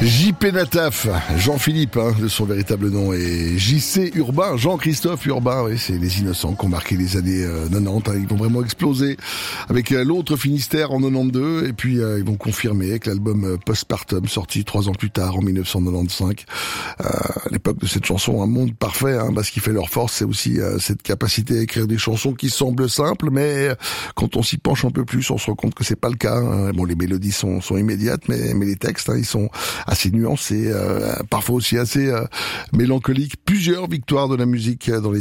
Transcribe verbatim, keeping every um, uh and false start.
J P Nataf, Jean-Philippe, hein, de son véritable nom, et J C Urbain, Jean-Christophe Urbain, oui, c'est les innocents qui ont marqué les années euh, quatre-vingt-dix, hein, ils vont vraiment exploser avec euh, l'autre Finistère en quatre-vingt-douze, et puis euh, ils vont confirmer avec l'album euh, Postpartum, sorti trois ans plus tard, en dix-neuf cent quatre-vingt-quinze. Euh, à l'époque de cette chanson, Un monde parfait, hein, bah, ce qui fait leur force, c'est aussi euh, cette capacité à écrire des chansons qui semblent simples, mais euh, quand on s'y penche un peu plus, on se rend compte que c'est pas le cas, hein. Bon, les mélodies sont, sont immédiates, mais, mais les textes, hein, ils sont assez nuancés, euh, parfois aussi assez euh, mélancoliques. Plusieurs victoires de la musique dans les